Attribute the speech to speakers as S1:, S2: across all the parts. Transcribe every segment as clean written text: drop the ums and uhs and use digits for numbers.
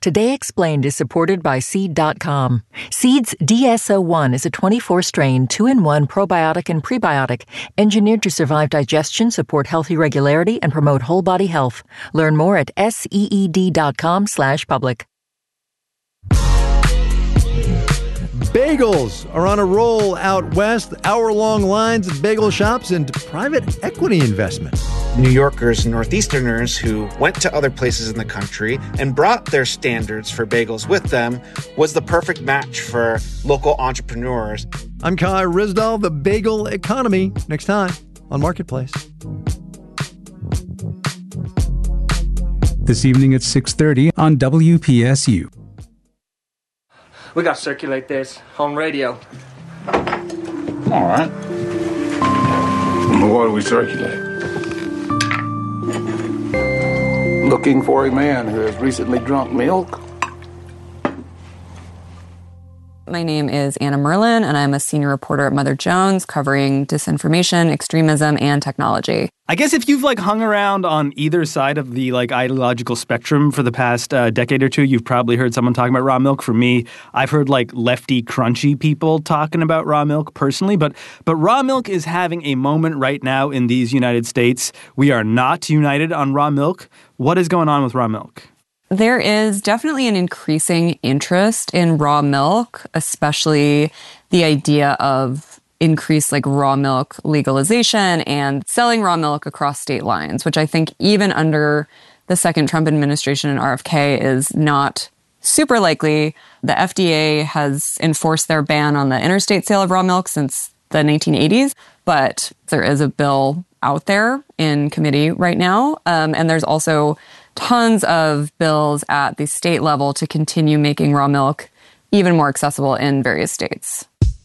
S1: Today Explained is supported by Seed.com. Seed's DSO1 is a 24-strain, 2-in-1 probiotic and prebiotic, engineered to survive digestion, support healthy regularity, and promote whole body health. Learn more at seed.com/public.
S2: Bagels are on a roll out west. Hour-long lines at bagel shops and private equity investment.
S3: New Yorkers and Northeasterners who went to other places in the country and brought their standards for bagels with them was the perfect match for local entrepreneurs.
S2: I'm Kai Ryssdal, the bagel economy, next time on Marketplace.
S4: This evening at 6:30 on WPSU.
S5: We gotta circulate this on radio.
S6: All right. What do we circulate? Looking for a man who has recently drunk milk.
S7: My name is Anna Merlin, and I'm a senior reporter at Mother Jones covering disinformation, extremism, and technology.
S8: I guess if you've hung around on either side of the ideological spectrum for the past decade or two, you've probably heard someone talking about raw milk. For me, I've heard lefty, crunchy people talking about raw milk personally, but raw milk is having a moment right now in these United States. We are not united on raw milk. What is going on with raw milk?
S7: There is definitely an increasing interest in raw milk, especially the idea of increased raw milk legalization and selling raw milk across state lines, which I think even under the second Trump administration and RFK is not super likely. The FDA has enforced their ban on the interstate sale of raw milk since the 1980s, but there is a bill out there in committee right now. And there's also tons of bills at the state level to continue making raw milk even more accessible in various states.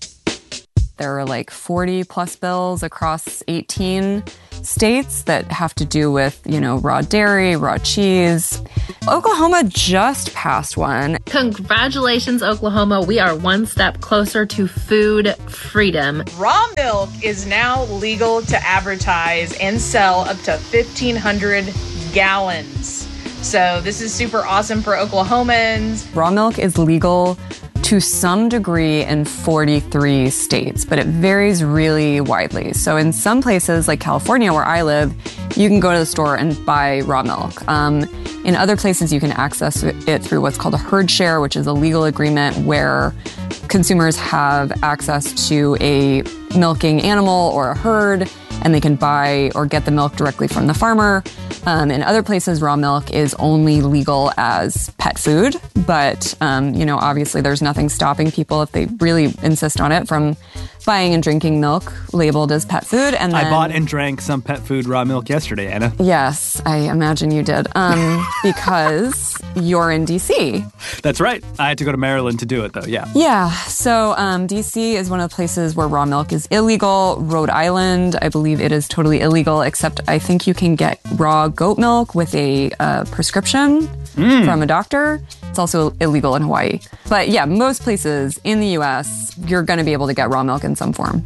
S7: There are 40 plus bills across 18 states that have to do with, raw dairy, raw cheese. Oklahoma just passed one.
S9: Congratulations, Oklahoma. We are one step closer to food freedom.
S10: Raw milk is now legal to advertise and sell up to 1,500 gallons. So this is super awesome for Oklahomans.
S7: Raw milk is legal to some degree in 43 states, but it varies really widely. So in some places like California, where I live, you can go to the store and buy raw milk. In other places, you can access it through what's called a herd share, which is a legal agreement where consumers have access to a milking animal or a herd, and they can buy or get the milk directly from the farmer. In other places, raw milk is only legal as pet food, but, obviously there's nothing stopping people if they really insist on it from buying and drinking milk labeled as pet food. And then,
S8: I bought and drank some pet food raw milk yesterday, Anna.
S7: Yes, I imagine you did, because you're in D.C.
S8: That's right. I had to go to Maryland to do it, though, yeah.
S7: Yeah, so D.C. is one of the places where raw milk is illegal. Rhode Island, I believe it is totally illegal, except I think you can get raw goat milk with a prescription from a doctor. It's also illegal in Hawaii. But yeah, most places in the U.S., you're going to be able to get raw milk in some form.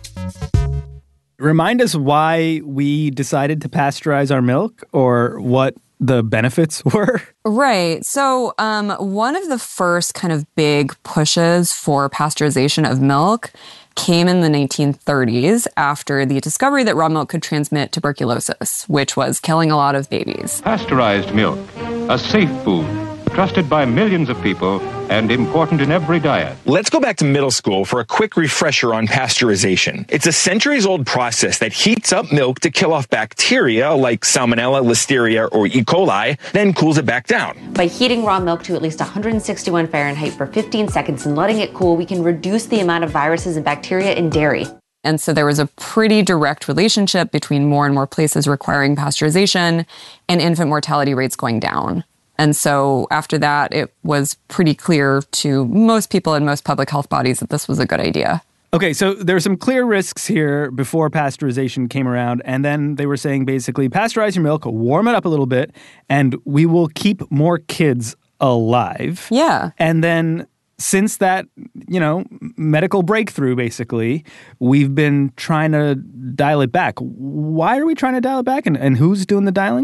S8: Remind us why we decided to pasteurize our milk, or what the benefits were?
S7: Right. So one of the first kind of big pushes for pasteurization of milk came in the 1930s after the discovery that raw milk could transmit tuberculosis, which was killing a lot of babies.
S11: Pasteurized milk, a safe food, trusted by millions of people and important in every diet.
S12: Let's go back to middle school for a quick refresher on pasteurization. It's a centuries-old process that heats up milk to kill off bacteria like Salmonella, Listeria, or E. coli, then cools it back down.
S13: By heating raw milk to at least 161 Fahrenheit for 15 seconds and letting it cool, we can reduce the amount of viruses and bacteria in dairy.
S7: And so there was a pretty direct relationship between more and more places requiring pasteurization and infant mortality rates going down. And so after that, it was pretty clear to most people and most public health bodies that this was a good idea.
S8: Okay, so there are some clear risks here before pasteurization came around. And then they were saying basically, pasteurize your milk, warm it up a little bit, and we will keep more kids alive.
S7: Yeah.
S8: And then since that, medical breakthrough, basically, we've been trying to dial it back. Why are we trying to dial it back, and who's doing the dialing?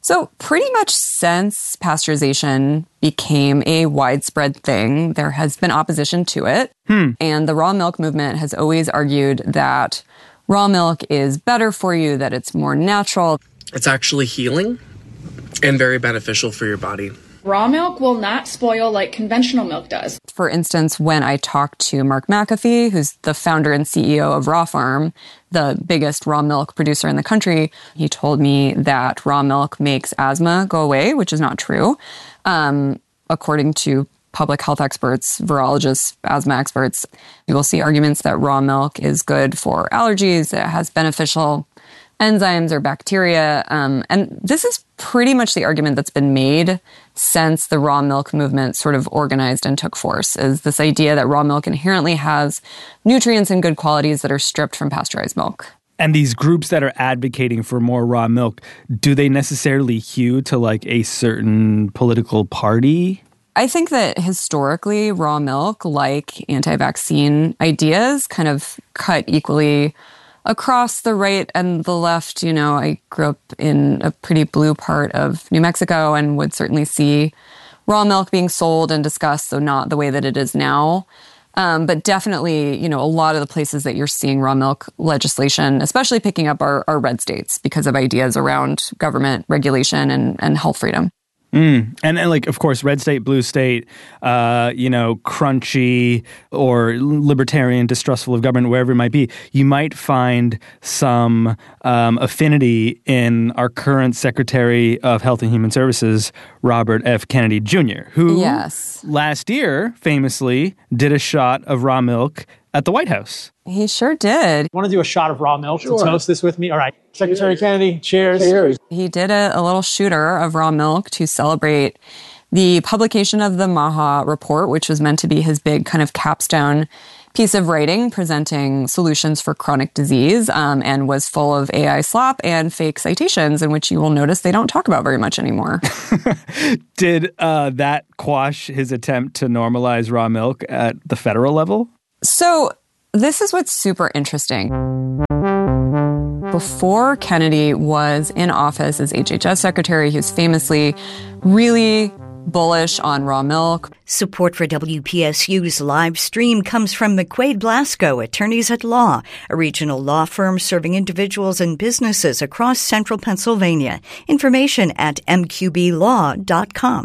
S7: So pretty much since pasteurization became a widespread thing, there has been opposition to it. And the raw milk movement has always argued that raw milk is better for you, that it's more natural.
S14: It's actually healing and very beneficial for your body.
S15: Raw milk will not spoil like conventional milk does.
S7: For instance, when I talked to Mark McAfee, who's the founder and CEO of Raw Farm, the biggest raw milk producer in the country, he told me that raw milk makes asthma go away, which is not true. According to public health experts, virologists, asthma experts, you will see arguments that raw milk is good for allergies, it has beneficial enzymes or bacteria. And this is pretty much the argument that's been made since the raw milk movement sort of organized and took force, is this idea that raw milk inherently has nutrients and good qualities that are stripped from pasteurized milk.
S8: And these groups that are advocating for more raw milk, do they necessarily hew to like a certain political party?
S7: I think that historically, raw milk, like anti-vaccine ideas, kind of cut equally across the right and the left. You know, I grew up in a pretty blue part of New Mexico and would certainly see raw milk being sold and discussed, though not the way that it is now. But definitely, you know, a lot of the places that you're seeing raw milk legislation, especially picking up, are red states because of ideas around government regulation and health freedom.
S8: And like, of course, red state, blue state, crunchy or libertarian, distrustful of government, wherever it might be, you might find some affinity in our current Secretary of Health and Human Services, Robert F. Kennedy Jr., who last year famously did a shot of raw milk at the White House.
S7: He sure did.
S16: Want to do a shot of raw milk to toast this with me? All right. Secretary Kennedy, cheers. Cheers.
S7: He did a little shooter of raw milk to celebrate the publication of the MAHA report, which was meant to be his big kind of capstone piece of writing presenting solutions for chronic disease, and was full of AI slop and fake citations, in which you will notice they don't talk about very much anymore.
S8: Did that quash his attempt to normalize raw milk at the federal level?
S7: So this is what's super interesting. Before Kennedy was in office as HHS secretary, he was famously really bullish on raw milk.
S17: Support for WPSU's live stream comes from McQuaid Blasco, Attorneys at Law, a regional law firm serving individuals and businesses across central Pennsylvania. Information at mqblaw.com.